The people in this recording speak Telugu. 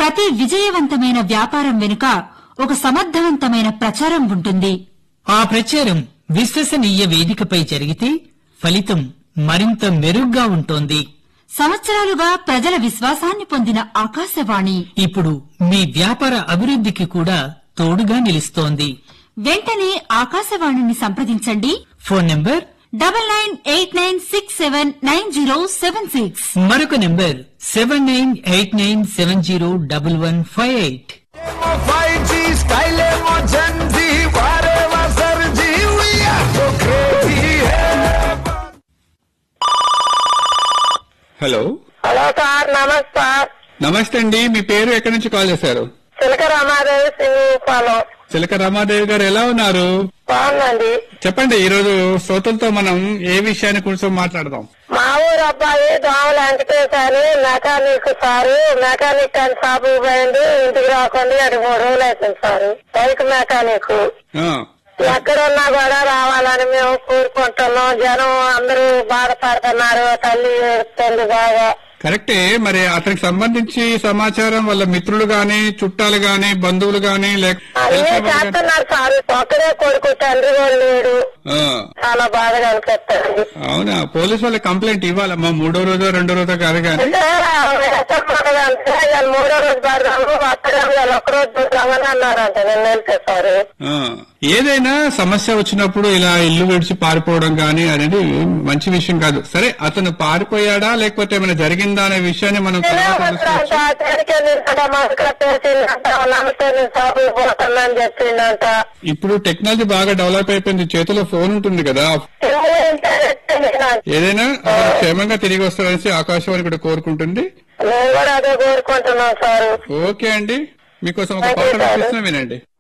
ప్రతి విజయవంతమైన వ్యాపారం వెనుక ఒక సమర్థవంతమైన ప్రచారం ఉంటుంది. ఆ ప్రచారం విశ్వసనీయ వేదికపై జరిగితే ఫలితం మరింత మెరుగ్గా ఉంటోంది. సంవత్సరాలుగా ప్రజల విశ్వాసాన్ని పొందిన ఆకాశవాణి ఇప్పుడు మీ వ్యాపార అభివృద్ధికి కూడా తోడుగా నిలుస్తోంది. వెంటనే ఆకాశవాణిని సంప్రదించండి. Phone number 9989679076. మరొక number 7989701158. 5G style mo Gen Z whatever sir G we are so crazy. Hello hello sir, నమస్తే. నమస్తే అండి. మీ పేరు ఎక్కడి నుంచి కాల్ చేశారు? చిలక రమాదేవి సింగిపాలెం. చిలక రామాదేవి గారు ఎలా ఉన్నారు? బాగుందండి. చెప్పండి, ఈ రోజు శ్రోతలతో మనం ఏ విషయాన్ని గురించి మాట్లాడదాం? మా ఊరు అబ్బాయి దోమల వెంకటేశ్ అని మెకానిక్ సారు, మెకానిక్ అని షాపు పోయింది, ఇంటికి రాకుండా 2-3 రోజులు అవుతుంది సారు. Bike mechanic. ఆ, ఎక్కడున్నా కూడా రావాలని మేము కోరుకుంటున్నాం. జనం అందరూ బాధపడుతున్నారు, తల్లి ఏడుస్తుంది బాగా. కరెక్టే. మరి అతనికి సంబంధించి సమాచారం వాళ్ళ మిత్రులు గాని, చుట్టాలు గాని, బంధువులు గాని అన్నీ చేస్తున్నారు సార్. ఒక్కడే కొడుకు, తండ్రి కూడా లేడు. చాలా బాధగా అనిపిస్తుంది. అవునా? పోలీసు వాళ్ళకి కంప్లైంట్ ఇవ్వాలమ్మా. 3వ రోజో 2వ రోజో కాదు కానీ. అంటే 3వ రోజు పడదాము, ఒక్కరోజు చూద్దామని అన్నారంట. నేను వెళ్తే సార్ ఏదైనా సమస్య వచ్చినప్పుడు ఇలా ఇల్లు విడిచి పారిపోవడం గానీ అనేది మంచి విషయం కాదు. సరే, అతను పారిపోయాడా లేకపోతే ఏమైనా జరిగిందా అనే విషయాన్ని మనం తర్వాత తెలుసుకోవచ్చు. చెప్పిందంట. ఇప్పుడు టెక్నాలజీ బాగా డెవలప్ అయిపోయింది. చేతిలో ఫోన్ ఉంటుంది కదా. ఏదైనా అతను క్షేమంగా తిరిగి వస్తాడనేసి ఆకాశవాణి కూడా కోరుకుంటుంది. నేను కూడా అదే కోరుకుంటున్నాను సార్. ఓకే అండి, మీకోసం ఒక పాట వినిపిస్తున్నా, వినండి.